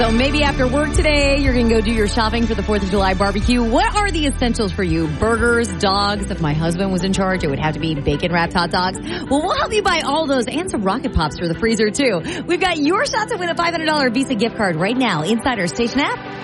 So maybe after work today, you're going to go do your shopping for the 4th of July barbecue. What are the essentials for you? Burgers, dogs. If my husband was in charge, it would have to be bacon-wrapped hot dogs. Well, we'll help you buy all those and some Rocket Pops for the freezer, too. We've got your shot to win a $500 Visa gift card right now inside our station app